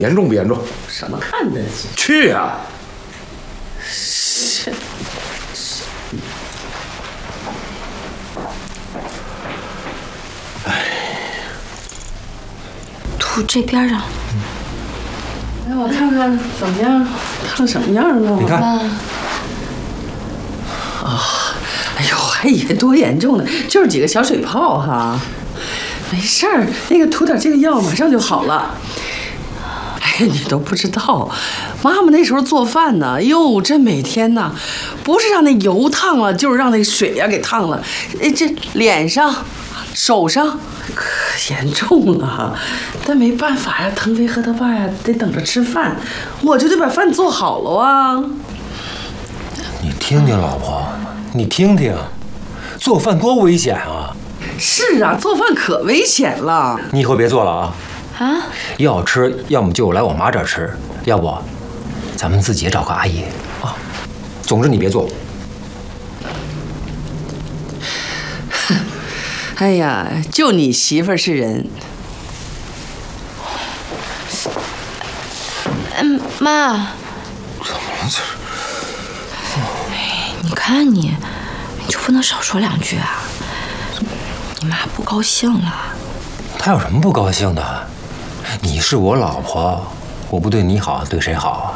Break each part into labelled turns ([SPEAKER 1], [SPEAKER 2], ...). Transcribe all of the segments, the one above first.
[SPEAKER 1] 严重不严重？
[SPEAKER 2] 什么看得起？
[SPEAKER 1] 去呀！
[SPEAKER 2] 是。
[SPEAKER 3] 吐这边啊。
[SPEAKER 2] 让我看看怎么样，烫什么样了？
[SPEAKER 1] 你看。
[SPEAKER 2] 哎呦，还以为多严重呢，就是几个小水泡哈，没事儿，那个涂点这个药马上就好了。哎，你都不知道，妈妈那时候做饭呢，哟，这每天呢，不是让那油烫了，就是让那水呀给烫了，这脸上、手上可严重了。但没办法呀，腾飞和他爸呀得等着吃饭，我就得把饭做好了啊。
[SPEAKER 4] 你听听，老婆，你听听，做饭多危险啊！
[SPEAKER 2] 是啊，做饭可危险了。
[SPEAKER 4] 你以后别做了啊！
[SPEAKER 3] 啊？
[SPEAKER 4] 要吃，要么就来我妈这儿吃，要不，咱们自己找个阿姨啊。总之你别做。
[SPEAKER 2] 哎呀，就你媳妇儿是人。
[SPEAKER 3] 妈。
[SPEAKER 4] 怎么了这？
[SPEAKER 3] 你看你就不能少说两句啊？你妈不高兴了。
[SPEAKER 4] 她有什么不高兴的？你是我老婆，我不对你好，对谁好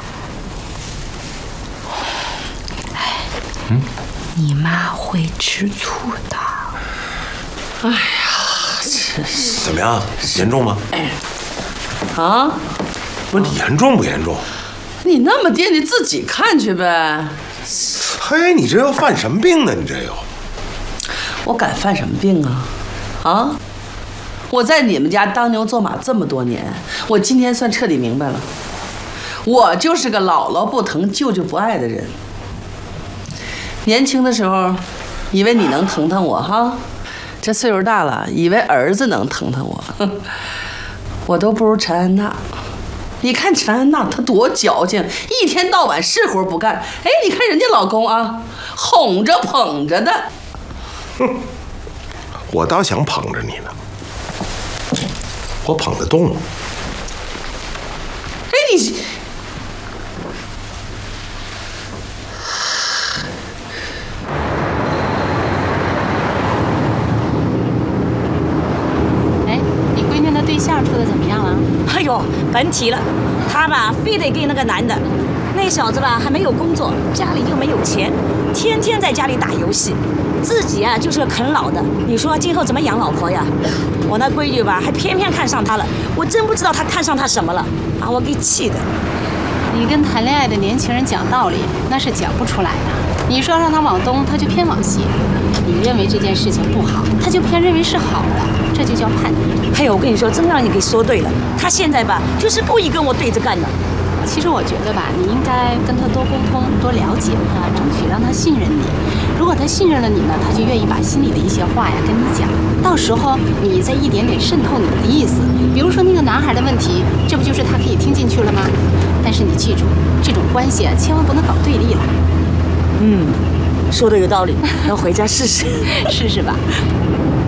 [SPEAKER 4] 啊？
[SPEAKER 3] 你妈会吃醋的。
[SPEAKER 2] 哎呀，真是。
[SPEAKER 1] 怎么样？严重吗？
[SPEAKER 2] 啊？
[SPEAKER 1] 不是你严重不严重？
[SPEAKER 2] 你那么爹，你自己看去呗。
[SPEAKER 1] 嘿，你这要犯什么病呢？你这又……
[SPEAKER 2] 我敢犯什么病啊？啊？我在你们家当牛做马这么多年，我今天算彻底明白了，我就是个姥姥不疼舅舅不爱的人。年轻的时候，以为你能疼疼我哈，这岁数大了，以为儿子能疼疼我，我都不如陈安娜。你看陈安娜她多矫情，一天到晚是活不干。哎，你看人家老公啊，哄着捧着的。
[SPEAKER 1] 哼，我倒想捧着你呢，我捧得动。
[SPEAKER 2] 哎，你
[SPEAKER 5] 哎，你闺女的对象处的怎么样了？
[SPEAKER 6] 哎呦，甭提了，她吧非得跟那个男的，那小子吧还没有工作，家里又没有钱，天天在家里打游戏，自己啊就是个啃老的。你说今后怎么养老婆呀？我那闺女吧还偏偏看上他了，我真不知道他看上他什么了，把我给气的。
[SPEAKER 5] 你跟谈恋爱的年轻人讲道理，那是讲不出来的。你说让他往东，他就偏往西；你认为这件事情不好，他就偏认为是好的，这就叫叛逆。
[SPEAKER 6] 嘿，我跟你说，真让你给说对了。他现在吧，就是故意跟我对着干的。
[SPEAKER 5] 其实我觉得吧，你应该跟他多沟通，多了解他，争取让他信任你。如果他信任了你呢，他就愿意把心里的一些话呀跟你讲。到时候你再一点点渗透你的意思。比如说那个男孩的问题，这不就是他可以听进去了吗？但是你记住，这种关系啊，千万不能搞对立了。
[SPEAKER 6] 说的有道理，要回家试试，
[SPEAKER 5] 试试吧。